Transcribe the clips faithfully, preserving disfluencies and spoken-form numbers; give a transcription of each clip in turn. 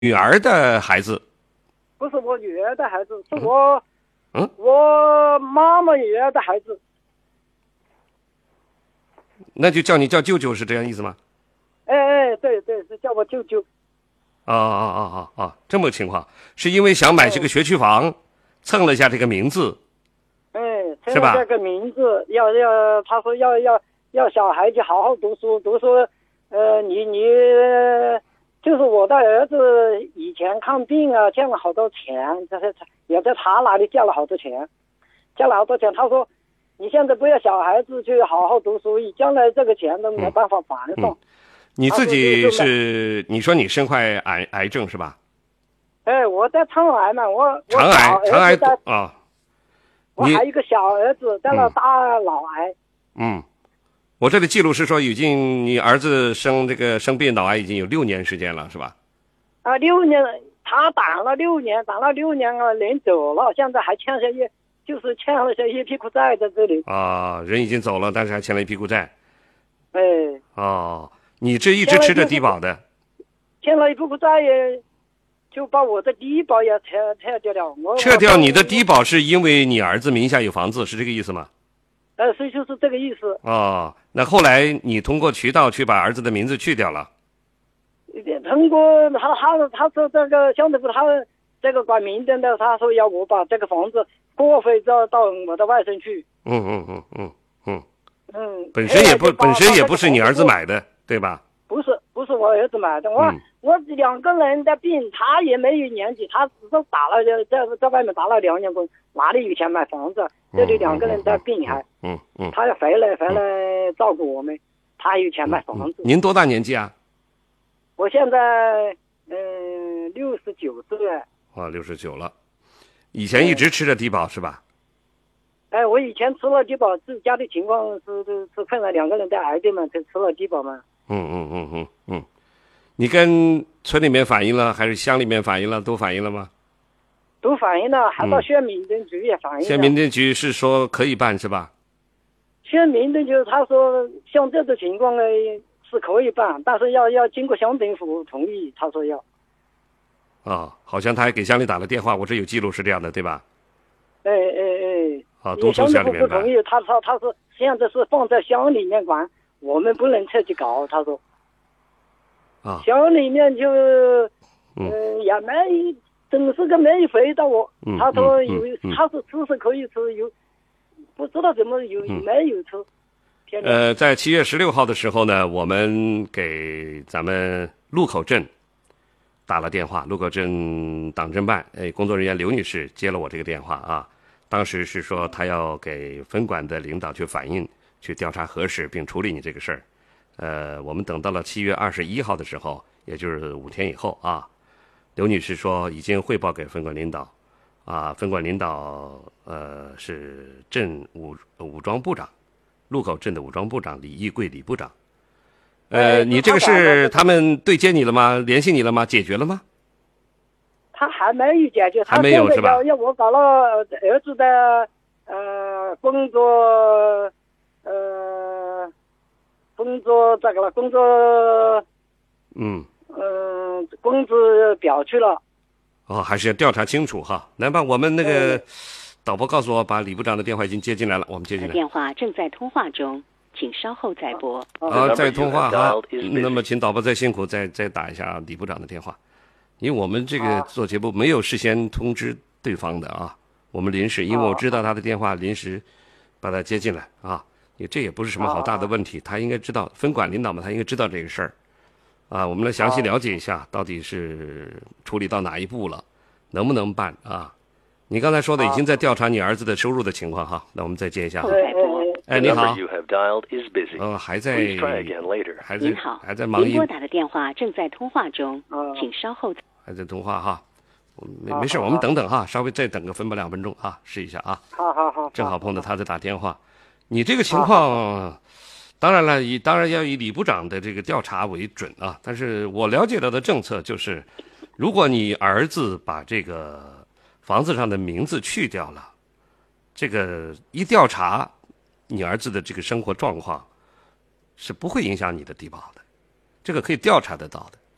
女儿的孩子？ 不是我女儿的孩子，是我， 嗯， 我妈妈女儿的孩子。 那就叫你叫舅舅是这样意思吗？ 哎哎，对对，是叫我舅舅。 啊啊啊啊啊！这么个情况，是因为想买这个学区房，蹭了一下这个名字。 哎， 是吧？ 这个名字要要，他说要要要小孩子好好读书，读书，呃，你你就是我的儿子以前看病啊，欠了好多钱，这是也在他那里借了好多钱，借了好多钱。他说，你现在不要小孩子去好好读书，你将来这个钱都没办法还上。 嗯嗯、你自己是你说你身患癌癌症是吧？ 哎，我在肠癌嘛，我肠癌肠癌啊。 我还有一个小儿子在那大脑癌。 嗯，我这里记录是说，已经你儿子生这个生病脑癌已经有六年时间了，是吧？ 啊，六年，他打了六年，打了六年了，人走了，现在还欠下一，就是欠了些一屁股债在这里。 啊，人已经走了，但是还欠了一屁股债。 哎。 哦，你这一直吃着低保的。 欠了一屁股债也。就把我的低保也撤撤掉了。我撤掉你的低保是因为你儿子名下有房子，是这个意思吗？ 呃，所以就是这个意思。 哦，那后来你通过渠道去把儿子的名字去掉了？ 通过他他他说这个乡政府他这个管民政的，他说要我把这个房子过户到到我的外甥去。 嗯嗯嗯嗯嗯嗯。 本身也不本身也不是你儿子买的，对吧？ 不是不是我儿子买的，我、嗯、我两个人的病，他也没有年纪，他只是打了在在外面打了两年工，哪里有钱买房子？这里两个人的病还， 嗯嗯， 他要回来回来照顾我们，他有钱买房子。 嗯、您多大年纪啊？ 我现在嗯六十九岁。 啊，六十九了，以前一直吃着低保是吧？ 哎，我以前吃了低保，自家的情况是是是困难，两个人在癌症嘛，就吃了低保嘛。 嗯嗯嗯嗯嗯，你跟村里面反映了，还是乡里面反映了？都反映了吗？ 都反映了，还到县民政局也反映了。 县民政局是说可以办是吧？ 县民政局他说像这种情况呢是可以办，但是要要经过乡政府同意，他说要。 啊、哦，好像他还给乡里打了电话，我这有记录是这样的，对吧？ 哎哎哎。 啊，督促乡里面办。 乡政府不同意，他说他说现在是放在乡里面管。我们不能自己搞，他说。 啊。 乡里面就，嗯、呃，也没，总是个没回答我。 嗯、 他说有， 嗯嗯、 他是吃是可以吃，有，不知道怎么有、嗯、没有吃。 呃，在七月十六号的时候呢，我们给咱们路口镇打了电话，路口镇党政办哎工作人员刘女士接了我这个电话啊，当时是说她要给分管的领导去反映。去调查核实并处理你这个事儿，呃，我们等到了七月二十一号的时候，也就是五天以后啊，刘女士说已经汇报给分管领导，啊，分管领导呃是镇武武装部长，路口镇的武装部长李义贵李部长，呃，你这个事他们对接你了吗？联系你了吗？解决了吗？ 他还没有解决， 还没有是吧？ 要要我搞了儿子的呃工作。呃，工作这个了，工作， 嗯， 嗯、呃，工资表去了。 哦，还是要调查清楚哈。来吧，我们那个导播告诉我，把李部长的电话已经接进来了，我们接进来。 电话正在通话中，请稍后再拨。 啊，在通话哈。那么，请导播再辛苦，再再打一下李部长的电话，因为我们这个做节目没有事先通知对方的啊，我们临时，因为我知道他的电话，临时把他接进来啊。这也不是什么好大的问题，他应该知道，分管领导嘛，他应该知道这个事儿，啊，我们来详细了解一下，到底是处理到哪一步了，能不能办啊？你刚才说的已经在调查你儿子的收入的情况哈，那我们再接一下。哎，你好。呃，还在，还在，还在忙。 您拨打的电话正在通话中，请稍后。 还在通话哈，没没事，我们等等哈，稍微再等个分不两分钟啊，试一下啊。 好好好。 正好碰到他在打电话。你这个情况，当然了，以当然要以李部长的这个调查为准啊。但是我了解到的政策就是，如果你儿子把这个房子上的名字去掉了，这个一调查，你儿子的这个生活状况是不会影响你的低保的，这个可以调查得到的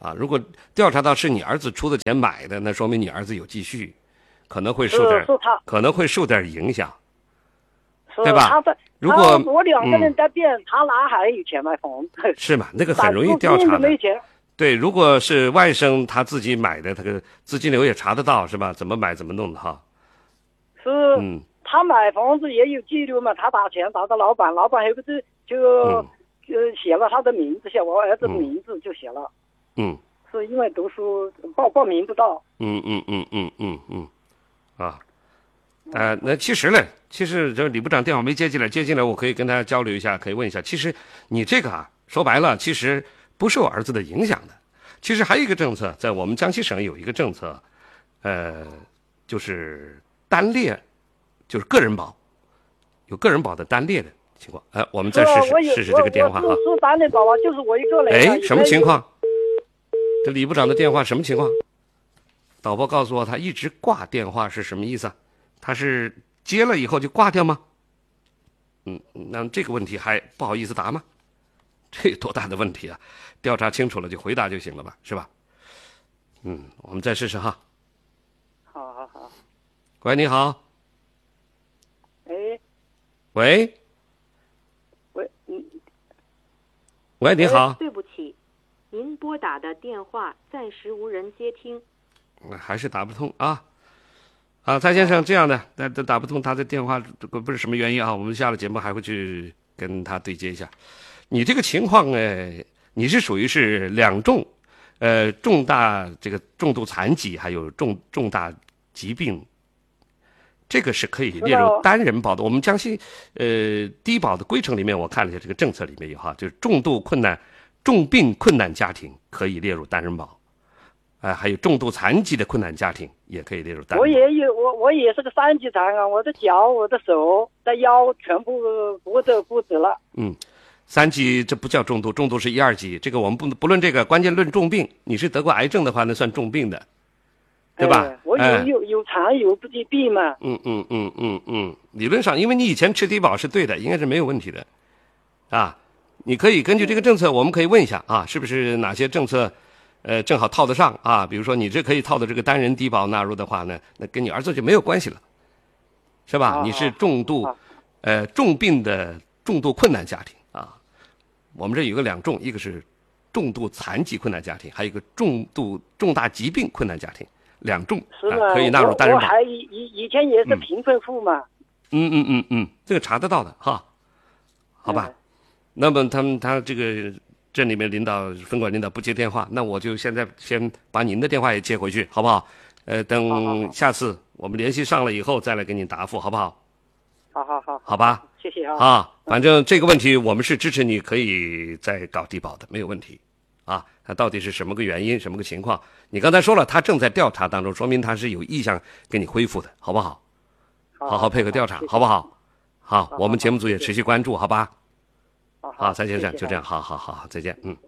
啊。如果调查到是你儿子出的钱买的，那说明你儿子有积蓄，可能会受点可能会受点影响，对吧？ 他在如果我两个人在变，嗯、他哪还有钱买房子？ 是嘛？那个很容易调查的。 没钱。 对，如果是外甥他自己买的，他个资金流也查得到，是吧？怎么买怎么弄的哈。 是， 嗯， 他买房子也有记录嘛，他打钱打到老板，老板还不是就、嗯、呃写了他的名字，写我儿子的名字就写了。 嗯， 是因为读书报报名不到。 嗯嗯嗯嗯嗯嗯，啊，呃，那其实呢，其实这李部长电话没接进来，接进来我可以跟他交流一下，可以问一下。其实你这个啊，说白了，其实不受儿子的影响的。其实还有一个政策，在我们江西省有一个政策，呃，就是单列，就是个人保，有个人保的单列的情况。哎、呃，我们再试试试试这个电话哈。 是单列保啊，就是我一个人。 哎，什么情况？这李部长的电话什么情况？导播告诉我，他一直挂电话是什么意思啊？他是接了以后就挂掉吗？嗯，那这个问题还不好意思答吗？这多大的问题啊！调查清楚了就回答就行了吧，是吧？嗯，我们再试试哈。 好好好。 喂，你好。 哎。 喂。 喂，你。 喂，你好。 对不起，您拨打的电话暂时无人接听。 还是打不通啊。啊，蔡先生，这样的，那都打不通，他的电话这个不是什么原因啊？我们下了节目还会去跟他对接一下。你这个情况呢，你是属于是两重，呃，重大这个重度残疾还有重重大疾病，这个是可以列入单人保的。我们江西呃低保的规程里面，我看了一下这个政策里面有哈，就是重度困难、重病困难家庭可以列入单人保。啊、呃，还有重度残疾的困难家庭也可以列入单人保。 我也有，我我也是个三级残啊，我的脚、我的手、的腰全部骨折骨折了。 嗯，三级这不叫重度，重度是一二级。这个我们不不论这个，关键论重病。你是得过癌症的话，那算重病的，对吧？ 哎、我有、哎、有有残有不疾病嘛。 嗯嗯嗯嗯嗯，理论上，因为你以前吃低保是对的，应该是没有问题的，啊，你可以根据这个政策，我们可以问一下啊，是不是哪些政策？呃，正好套得上啊，比如说你这可以套的这个单人低保纳入的话呢，那跟你儿子就没有关系了，是吧？ 啊、 你是重度， 啊、 呃，重病的重度困难家庭啊。我们这有个两重，一个是重度残疾困难家庭，还有一个重度重大疾病困难家庭，两重啊可以纳入单人保。 我还以以以前也是贫困户嘛。 嗯嗯嗯嗯，这个查得到的哈，好吧？嗯、那么他们他这个。镇里面领导分管领导不接电话，那我就现在先把您的电话也接回去，好不好？呃，等下次我们联系上了以后再来给您答复，好不好？ 好好好， 好吧， 谢谢啊。 啊，反正这个问题我们是支持你可以再搞低保的，没有问题。啊，他到底是什么个原因，什么个情况？你刚才说了，他正在调查当中，说明他是有意向给你恢复的，好不好？好好配合调查，好不好？好，我们节目组也持续关注，好吧？好，蔡先生，就这样，好好好，再见，嗯。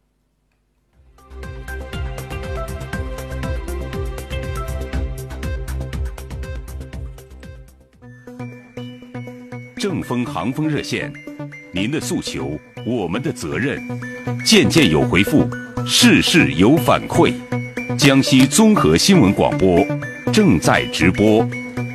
正风航风热线，您的诉求，我们的责任，件件有回复，事事有反馈。江西综合新闻广播正在直播。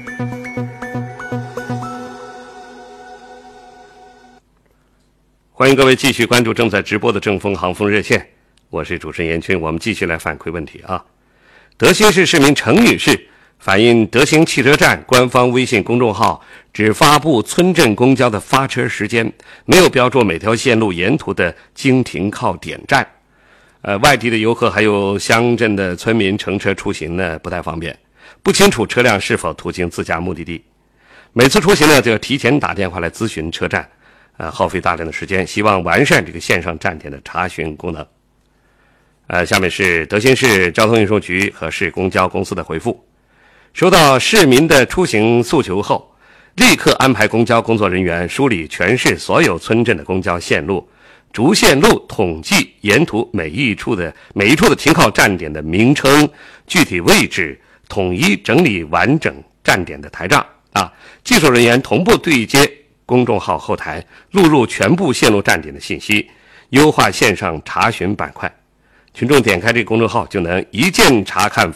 欢迎各位继续关注正在直播的正风航风热线，我是主持人严军，我们继续来反馈问题啊。德兴市市民程女士反映，德兴汽车站官方微信公众号只发布村镇公交的发车时间，没有标注每条线路沿途的经停靠点站。呃，外地的游客还有乡镇的村民乘车出行呢不太方便，不清楚车辆是否途经自家目的地。每次出行呢就要提前打电话来咨询车站。呃，耗费大量的时间，希望完善这个线上站点的查询功能。呃，下面是德兴市交通运输局和市公交公司的回复。收到市民的出行诉求后，立刻安排公交工作人员梳理全市所有村镇的公交线路，逐线路统计沿途每一处的每一处的停靠站点的名称、具体位置，统一整理完整站点的台账啊。技术人员同步对接公众号后台，录入全部线路站点的信息，优化线上查询板块， 群众点开这个公众号就能一键查看